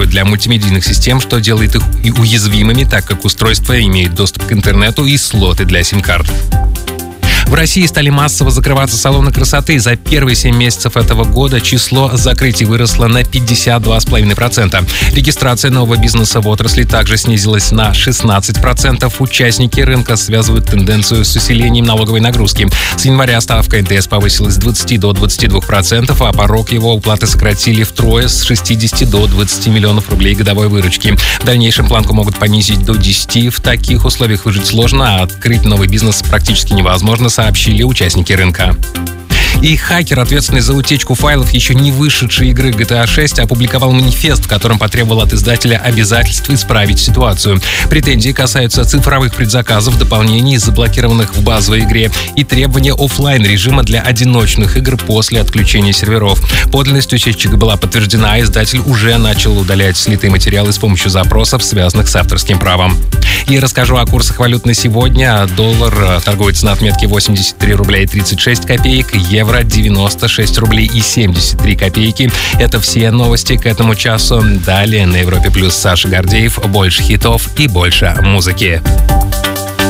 строят для мультимедийных систем, что делает их и уязвимыми, так как устройства имеют доступ к интернету и слоты для сим-карт. В России стали массово закрываться салоны красоты. За первые 7 месяцев этого года число закрытий выросло на 52,5%. Регистрация нового бизнеса в отрасли также снизилась на 16%. Участники рынка связывают тенденцию с усилением налоговой нагрузки. С января ставка НДС повысилась с 20 до 22%, а порог его уплаты сократили втрое с 60 до 20 миллионов рублей годовой выручки. В дальнейшем планку могут понизить до 10. В таких условиях выжить сложно, а открыть новый бизнес практически невозможно, сообщили участники рынка. И хакер, ответственный за утечку файлов еще не вышедшей игры GTA 6, опубликовал манифест, в котором потребовал от издателя обязательств исправить ситуацию. Претензии касаются цифровых предзаказов, дополнений, заблокированных в базовой игре, и требования офлайн режима для одиночных игр после отключения серверов. Подлинность утечек была подтверждена, а издатель уже начал удалять слитые материалы с помощью запросов, связанных с авторским правом. И расскажу о курсах валют на сегодня. Доллар торгуется на отметке 83 рубля и 36 копеек, евро 96 рублей и 73 копейки. Это все новости к этому часу. Далее на Европе Плюс Саша Гордеев. Больше хитов и больше музыки.